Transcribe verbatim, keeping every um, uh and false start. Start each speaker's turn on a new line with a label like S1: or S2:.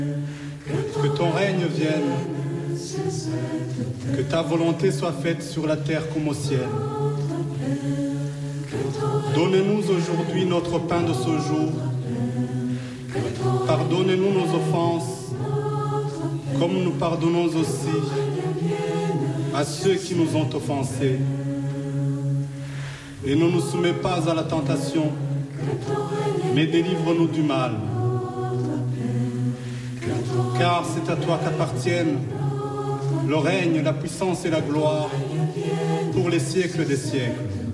S1: Que ton règne vienne, que ta volonté soit faite sur la terre comme au ciel. Donne-nous aujourd'hui notre pain de ce jour. Pardonnez-nous nos offenses, comme nous pardonnons aussi à ceux qui nous ont offensés. Et ne nous soumets pas à la tentation, mais délivre-nous du mal. Car c'est à toi qu'appartiennent le règne, la puissance et la gloire pour les siècles des siècles.